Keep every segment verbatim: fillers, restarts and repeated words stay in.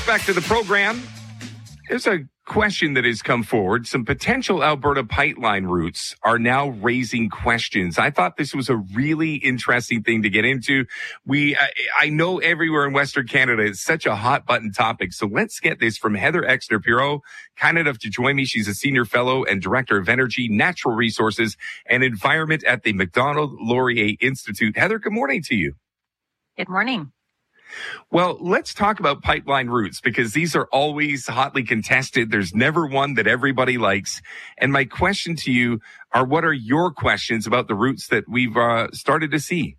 back to the program. There's a question that has come forward. Some potential Alberta pipeline routes are now raising questions. I thought this was a really interesting thing to get into. We, I, I know everywhere in Western Canada, it's such a hot button topic. So let's get this from Heather Exner-Pirot, kind enough to join me. She's a senior fellow and director of energy, natural resources, and environment at the Macdonald-Laurier Institute. Heather, good morning to you. Good morning. Well, let's talk about pipeline routes because these are always hotly contested. There's never one that everybody likes. And my question to you are, what are your questions about the routes that we've uh, started to see?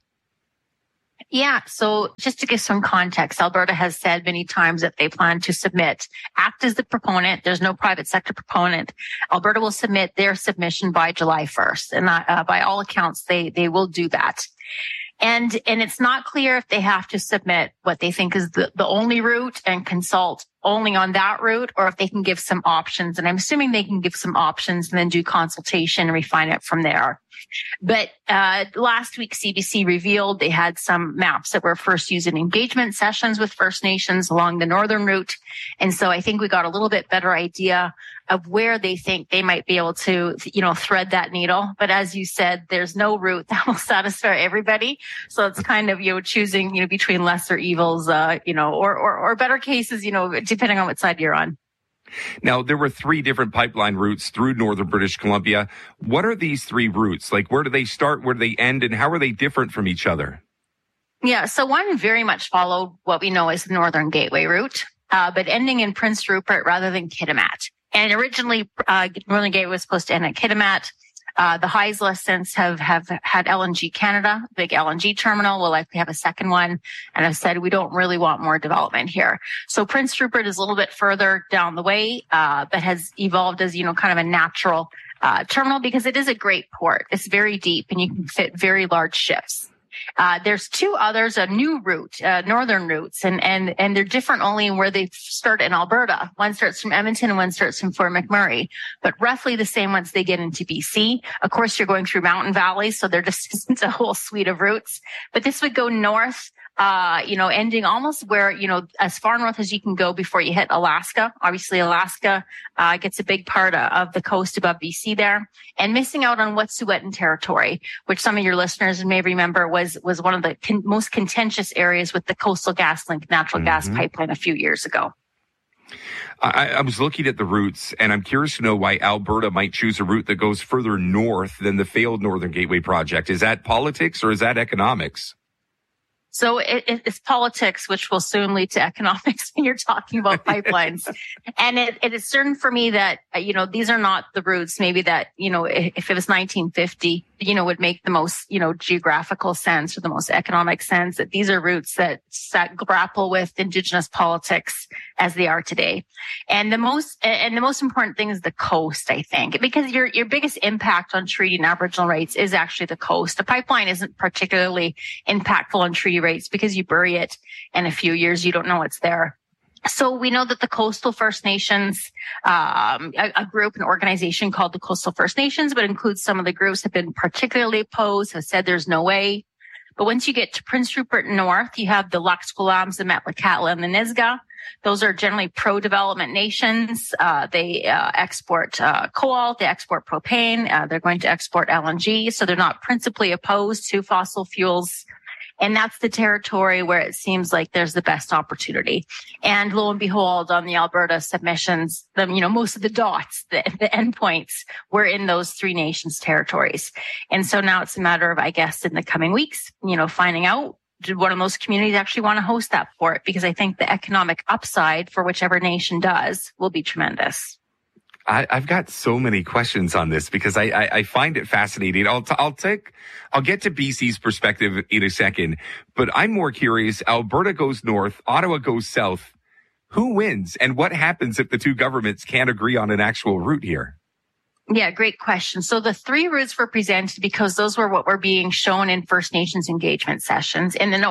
Yeah, so just to give some context, Alberta has said many times that they plan to submit, act as the proponent. There's no private sector proponent. Alberta will submit their submission by July first. And uh, by all accounts, they, they will do that. And, and it's not clear if they have to submit what they think is the, the only route and consult only on that route, or if they can give some options. And I'm assuming they can give some options and then do consultation and refine it from there. But uh last week, C B C revealed they had some maps that were first used in engagement sessions with First Nations along the northern route. And so I think we got a little bit better idea of where they think they might be able to, you know, thread that needle. But as you said, there's no route that will satisfy everybody. So it's kind of, you know, choosing, you know, between lesser evils, uh, you know, or, or, or better cases, you know, depending on what side you're on. Now, there were three different pipeline routes through northern British Columbia. What are these three routes? Like, where do they start? Where do they end? And how are they different from each other? Yeah, so one very much followed what we know as the Northern Gateway route, uh, but ending in Prince Rupert rather than Kitimat. And originally, uh, Northern Gateway was supposed to end at Kitimat. Uh, the Haisla since have, have had L N G Canada, big L N G terminal. We'll likely have a second one. And I've said we don't really want more development here. So Prince Rupert is a little bit further down the way, uh, but has evolved as, you know, kind of a natural, uh, terminal because it is a great port. It's very deep and you can fit very large ships. Uh, there's two others, a new route, uh, northern routes, and, and, and they're different only in where they start in Alberta. One starts from Edmonton and one starts from Fort McMurray, but roughly the same once they get into B C. Of course, you're going through mountain valleys, so there just isn't a whole suite of routes, but this would go north. Uh, you know, ending almost where, you know, as far north as you can go before you hit Alaska. Obviously, Alaska, uh, gets a big part of, of the coast above B C there, and missing out on Wet'suwet'en territory, which some of your listeners may remember was, was one of the con- most contentious areas with the Coastal GasLink natural mm-hmm. gas pipeline a few years ago. I, I was looking at the routes, and I'm curious to know why Alberta might choose a route that goes further north than the failed Northern Gateway project. Is that politics or is that economics? So it, it's politics, which will soon lead to economics when you're talking about pipelines. And it, it is certain for me that, you know, these are not the routes maybe that, you know, if it was nineteen fifty, you know, would make the most, you know, geographical sense or the most economic sense, that these are routes that, that grapple with Indigenous politics as they are today. And the most, and the most important thing is the coast, I think, because your, your biggest impact on treaty and Aboriginal rights is actually the coast. The pipeline isn't particularly impactful on treaty rates because you bury it in a few years, you don't know it's there. So we know that the Coastal First Nations, um, a, a group, an organization called the Coastal First Nations, but includes some of the groups have been particularly opposed, have said there's no way. But once you get to Prince Rupert North, you have the Tlaxcolams, the Metlakatla, and the Nisga'a. Those are generally pro-development nations. Uh, they uh, export uh, coal, they export propane, uh, they're going to export L N G, so they're not principally opposed to fossil fuels. And that's the territory where it seems like there's the best opportunity. And lo and behold, on the Alberta submissions, the, you know, most of the dots, the, the endpoints were in those three nations' territories. And so now it's a matter of, I guess, in the coming weeks, you know, finding out, did one of those communities actually want to host that port? Because I think the economic upside for whichever nation does will be tremendous. I, I've got so many questions on this because I, I, I find it fascinating. I'll, t- I'll take, I'll get to B C's perspective in a second, but I'm more curious. Alberta goes north, Ottawa goes south. Who wins, and what happens if the two governments can't agree on an actual route here? Yeah, great question. So the three routes were presented because those were what were being shown in First Nations engagement sessions in the north.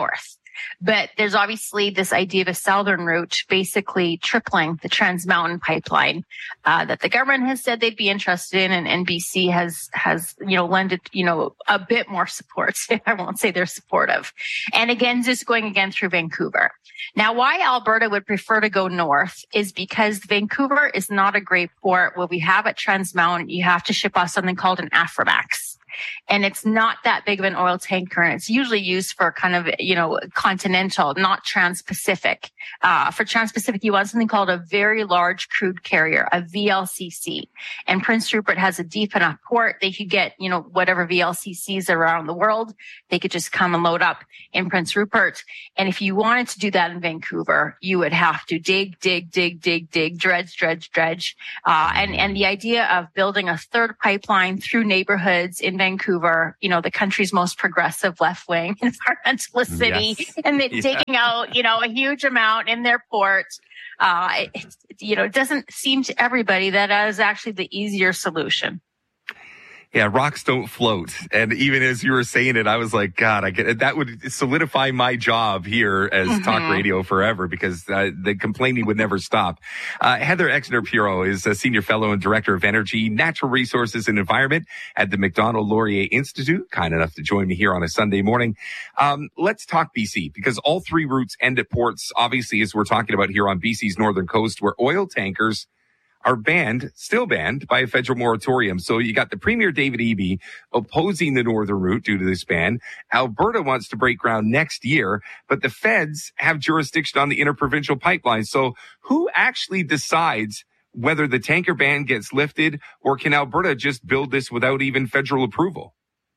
But there's obviously this idea of a southern route, basically tripling the Trans Mountain pipeline, uh, that the government has said they'd be interested in, and, and B C has, has, you know, lended, you know, a bit more support. I won't say they're supportive. And again, just going again through Vancouver. Now, why Alberta would prefer to go north is because Vancouver is not a great port. What we have at Trans Mountain, you have to ship off something called an Aframax. And it's not that big of an oil tanker. And it's usually used for kind of, you know, continental, not trans-Pacific. Uh, for trans-Pacific, you want something called a very large crude carrier, a V L C C. And Prince Rupert has a deep enough port. They could get, you know, whatever V L C Cs around the world. They could just come and load up in Prince Rupert. And if you wanted to do that in Vancouver, you would have to dig, dig, dig, dig, dig, dredge, dredge, dredge. Uh, and, and the idea of building a third pipeline through neighborhoods in Vancouver, you know, the country's most progressive left-wing environmentalist city, yes. and they're yeah. taking out, you know, a huge amount in their port. Uh, it, you know, it doesn't seem to everybody that is actually the easier solution. Yeah, rocks don't float. And even as you were saying it, I was like, God, I get that would solidify my job here as mm-hmm. talk radio forever, because uh, the complaining would never stop. Uh, Heather Exner-Pirro is a senior fellow and director of energy, natural resources and environment at the Macdonald-Laurier Institute. Kind enough to join me here on a Sunday morning. Um, let's talk B C, because all three routes end at ports, obviously, as we're talking about here on B C's northern coast, where oil tankers are banned, still banned by a federal moratorium. So you got the Premier David Eby opposing the northern route due to this ban. Alberta wants to break ground next year, but the feds have jurisdiction on the interprovincial pipeline. So who actually decides whether the tanker ban gets lifted, or can Alberta just build this without even federal approval?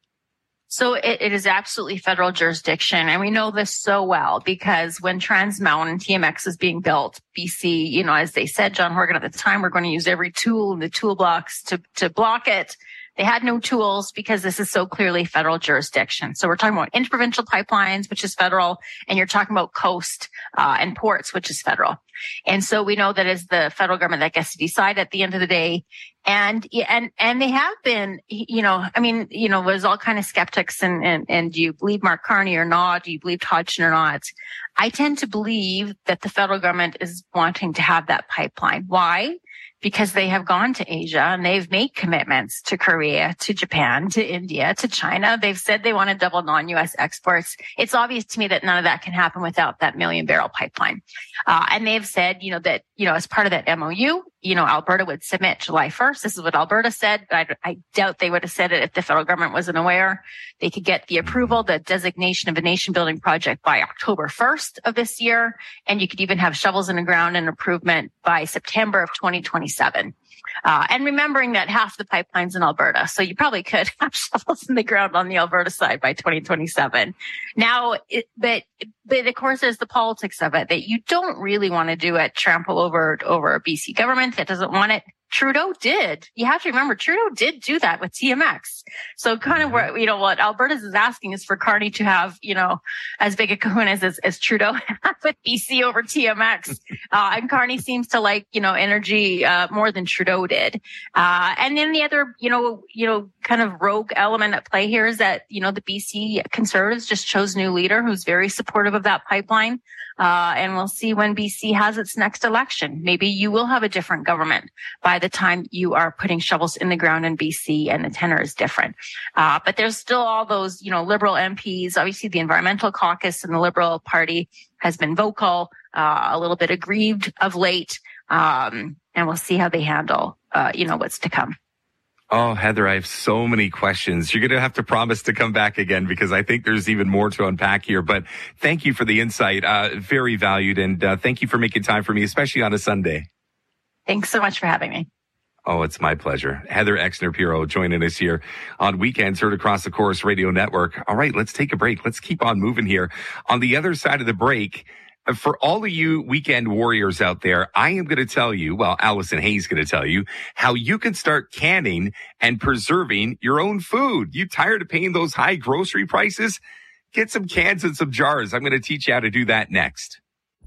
So it, it is absolutely federal jurisdiction. And we know this so well because when Trans Mountain T M X is being built, B C, you know, as they said, John Horgan at the time, we're going to use every tool in the toolbox to, to block it. They had no tools because this is so clearly federal jurisdiction. So we're talking about interprovincial pipelines, which is federal, and you're talking about coast uh, and ports, which is federal. And so we know that it's the federal government that gets to decide at the end of the day. And, and, and they have been, you know, I mean, you know, there's all kind of skeptics and, and, and do you believe Mark Carney or not? Do you believe Hodgson or not? I tend to believe that the federal government is wanting to have that pipeline. Why? Because they have gone to Asia and they've made commitments to Korea, to Japan, to India, to China. They've said they want to double non-U S exports. It's obvious to me that none of that can happen without that million barrel pipeline. Uh, and they've said, you know, that, you know, as part of that M O U, you know, Alberta would submit July first. This is what Alberta said, but I, I doubt they would have said it if the federal government wasn't aware. They could get the approval, the designation of a nation building project by October first of this year. And you could even have shovels in the ground and improvement by September of twenty twenty-seven. Uh, and remembering that half the pipeline's in Alberta. So you probably could have shovels in the ground on the Alberta side by twenty twenty-seven. Now, it, but, but of course there's the politics of it that you don't really want to do it, trample over, over a B C government that doesn't want it. Trudeau did. You have to remember, Trudeau did do that with T M X. So kind of where, you know, what Alberta is asking is for Carney to have, you know, as big a kahunas as, as Trudeau had with B C over T M X. Uh, and Carney seems to like, you know, energy, uh, more than Trudeau did. Uh, and then the other, you know, you know, kind of rogue element at play here is that, you know, the B C Conservatives just chose a new leader who's very supportive of that pipeline. Uh, and we'll see when B C has its next election. Maybe you will have a different government by the time you are putting shovels in the ground in B C and the tenor is different. Uh, but there's still all those, you know, Liberal M Ps. Obviously, the Environmental Caucus and the Liberal Party has been vocal, uh, a little bit aggrieved of late. Um, and we'll see how they handle, uh, you know, what's to come. Oh, Heather, I have so many questions. You're going to have to promise to come back again because I think there's even more to unpack here. But thank you for the insight. Uh, very valued. And uh, thank you for making time for me, especially on a Sunday. Thanks so much for having me. Oh, it's my pleasure. Heather Exner-Pirro joining us here on Weekends, heard across the Chorus Radio Network. All right, let's take a break. Let's keep on moving here. On the other side of the break, for all of you weekend warriors out there, I am going to tell you, well, Allison Hayes is going to tell you how you can start canning and preserving your own food. You tired of paying those high grocery prices? Get some cans and some jars. I'm going to teach you how to do that next.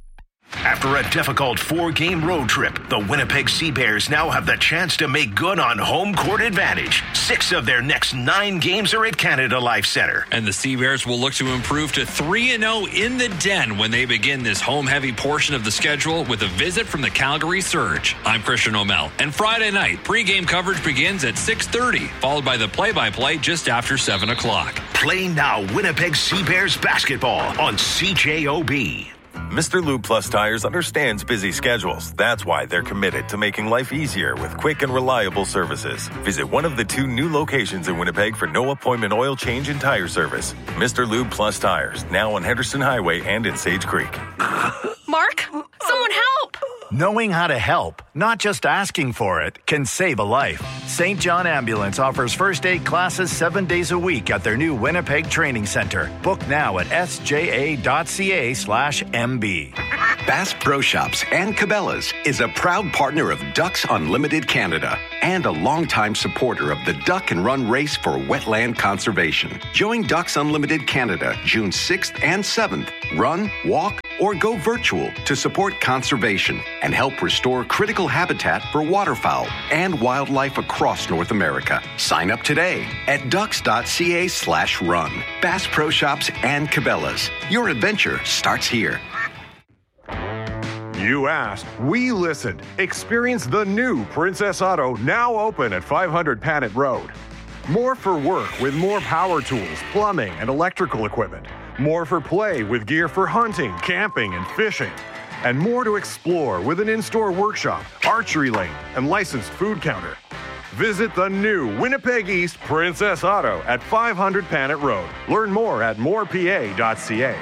After a difficult four-game road trip, the Winnipeg Sea Bears now have the chance to make good on home court advantage. Six of their next nine games are at Canada Life Centre. And the Sea Bears will look to improve to three and oh in the Den when they begin this home-heavy portion of the schedule with a visit from the Calgary Surge. I'm Christian O'Mell. And Friday night, pregame coverage begins at six thirty, followed by the play-by-play just after seven o'clock. Play now Winnipeg Sea Bears basketball on C J O B. Mister Lube Plus Tires understands busy schedules. That's why they're committed to making life easier with quick and reliable services. Visit one of the two new locations in Winnipeg for no appointment oil change and tire service. Mister Lube Plus Tires, now on Henderson Highway and in Sage Creek. Mark, someone help! Knowing how to help, not just asking for it, can save a life. Saint John Ambulance offers first aid classes seven days a week at their new Winnipeg Training Center. Book now at s j a dot c a slash m b. Bass Pro Shops and Cabela's is a proud partner of Ducks Unlimited Canada and a longtime supporter of the Duck and Run Race for Wetland Conservation. Join Ducks Unlimited Canada June sixth and seventh. Run, walk, or go virtual to support conservation and help restore critical habitat for waterfowl and wildlife across North America. Sign up today at ducks dot c a slash run. Bass Pro Shops and Cabela's. Your adventure starts here. You asked, we listened. Experience the new Princess Auto, now open at five hundred Panet Road. More for work with more power tools, plumbing, and electrical equipment. More for play with gear for hunting, camping, and fishing. And more to explore with an in-store workshop, archery lane, and licensed food counter. Visit the new Winnipeg East Princess Auto at five hundred Panet Road. Learn more at more p a dot c a.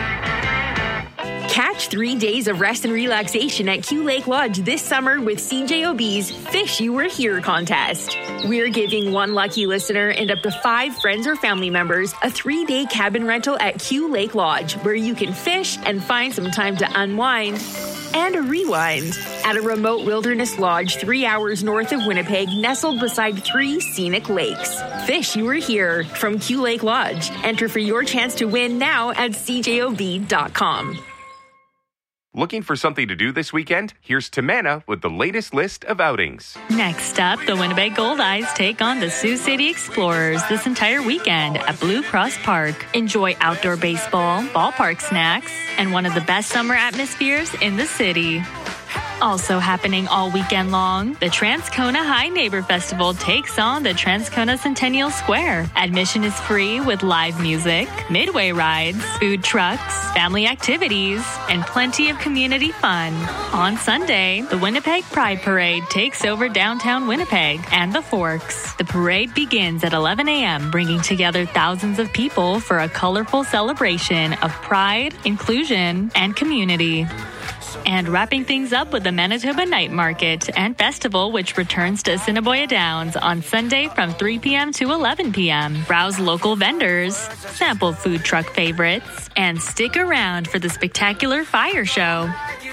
Catch three days of rest and relaxation at Q Lake Lodge this summer with C J O B's Fish You Were Here contest. We're giving one lucky listener and up to five friends or family members a three-day cabin rental at Q Lake Lodge, where you can fish and find some time to unwind and rewind at a remote wilderness lodge three hours north of Winnipeg, nestled beside three scenic lakes. Fish You Were Here from Q Lake Lodge. Enter for your chance to win now at c j o b dot com. Looking for something to do this weekend? Here's Tamana with the latest list of outings. Next up, the Winnipeg Goldeyes take on the Sioux City Explorers this entire weekend at Blue Cross Park. Enjoy outdoor baseball, ballpark snacks, and one of the best summer atmospheres in the city. Also happening all weekend long, the Transcona High Neighbor Festival takes on the Transcona Centennial Square. Admission is free with live music, midway rides, food trucks, family activities, and plenty of community fun. On Sunday, the Winnipeg Pride Parade takes over downtown Winnipeg and the Forks. The parade begins at eleven a.m., bringing together thousands of people for a colorful celebration of pride, inclusion, and community. And wrapping things up with the Manitoba Night Market and Festival, which returns to Assiniboia Downs on Sunday from three p.m. to eleven p.m. Browse local vendors, sample food truck favorites, and stick around for the spectacular fire show.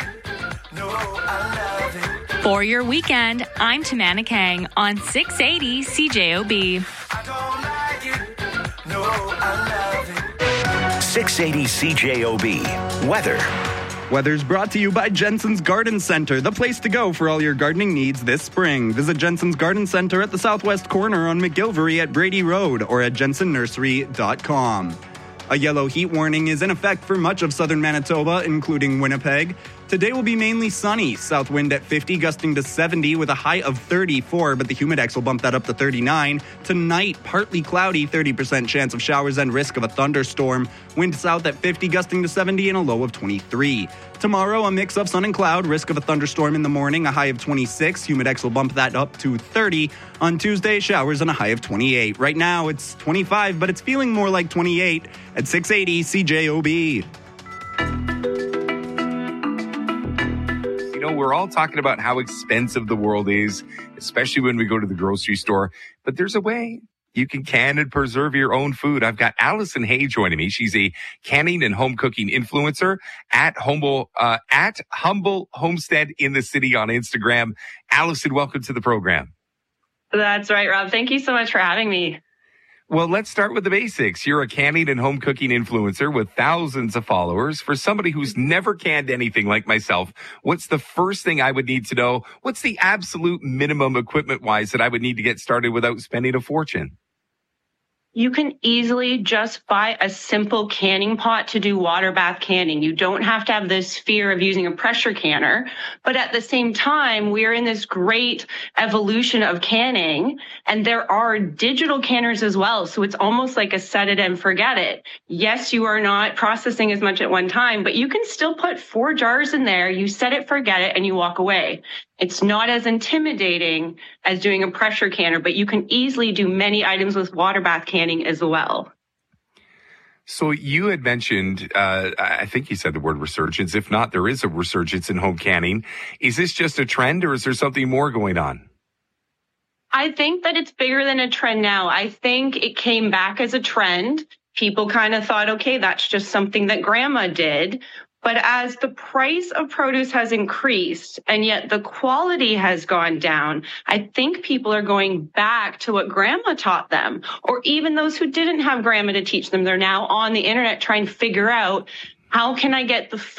For your weekend, I'm Tamana Kang on six eighty C J O B. six eighty C J O B. Weather. Weather's brought to you by Jensen's Garden Center, the place to go for all your gardening needs this spring. Visit Jensen's Garden Center at the southwest corner on McGilvery at Brady Road or at jensen nursery dot com. A yellow heat warning is in effect for much of southern Manitoba, including Winnipeg. Today will be mainly sunny, south wind at fifty, gusting to seventy with a high of thirty-four, but the humidex will bump that up to thirty-nine. Tonight, partly cloudy, thirty percent chance of showers and risk of a thunderstorm. Wind south at fifty, gusting to seventy and a low of twenty-three. Tomorrow, a mix of sun and cloud, risk of a thunderstorm in the morning, a high of twenty-six. Humidex will bump that up to thirty. On Tuesday, showers and a high of twenty-eight. Right now, it's twenty-five, but it's feeling more like twenty-eight at six eighty C J O B. You know, we're all talking about how expensive the world is, especially when we go to the grocery store. But there's a way you can can and preserve your own food. I've got Allison Hay joining me. She's a canning and home cooking influencer at Humble, uh, at Humble Homestead in the City on Instagram. Allison, welcome to the program. That's right, Rob. Thank you so much for having me. Well, let's start with the basics. You're a canning and home cooking influencer with thousands of followers. For somebody who's never canned anything like myself, what's the first thing I would need to know? What's the absolute minimum equipment-wise that I would need to get started without spending a fortune? You can easily just buy a simple canning pot to do water bath canning. You don't have to have this fear of using a pressure canner. But at the same time, we are in this great evolution of canning, and there are digital canners as well. So it's almost like a set it and forget it. Yes, you are not processing as much at one time, but you can still put four jars in there. You set it, forget it, and you walk away. It's not as intimidating as doing a pressure canner, but you can easily do many items with water bath canning as well. So you had mentioned, uh, I think you said the word resurgence. If not, there is a resurgence in home canning. Is this just a trend or is there something more going on? I think that it's bigger than a trend now. I think it came back as a trend. People kind of thought, okay, that's just something that grandma did. But as the price of produce has increased and yet the quality has gone down, I think people are going back to what grandma taught them. Or even those who didn't have grandma to teach them, they're now on the internet trying to figure out, how can I get the